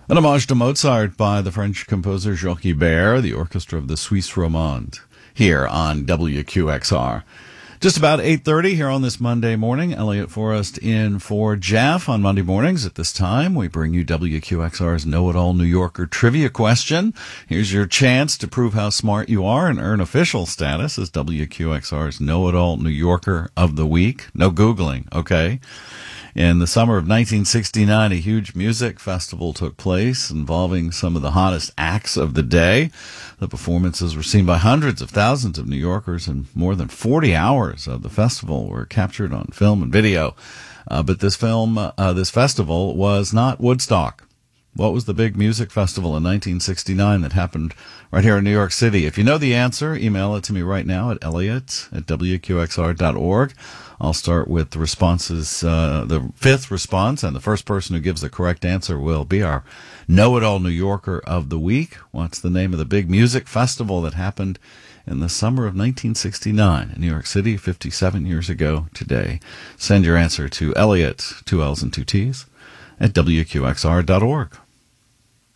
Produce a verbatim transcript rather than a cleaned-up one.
An homage to Mozart by the French composer Jacques Ibert, the orchestra of the Suisse Romande, here on W Q X R. Just about eight thirty here on this Monday morning. Elliot Forrest in for Jeff on Monday mornings. At this time, we bring you W Q X R's Know-It-All New Yorker trivia question. Here's your chance to prove how smart you are and earn official status as W Q X R's Know-It-All New Yorker of the Week. No Googling, okay? In the summer of nineteen sixty-nine, a huge music festival took place involving some of the hottest acts of the day. The performances were seen by hundreds of thousands of New Yorkers, and more than forty hours of the festival were captured on film and video. Uh, but this film, uh, this festival was not Woodstock. What was the big music festival in nineteen sixty-nine that happened right here in New York City? If you know the answer, email it to me right now at elliot at W Q X R dot org. I'll start with the responses, uh, the fifth response, and the first person who gives the correct answer will be our Know-It-All New Yorker of the Week. What's the name of the big music festival that happened in the summer of nineteen sixty-nine in New York City, fifty-seven years ago today? Send your answer to Elliot, two L's and two T's, at W Q X R dot org.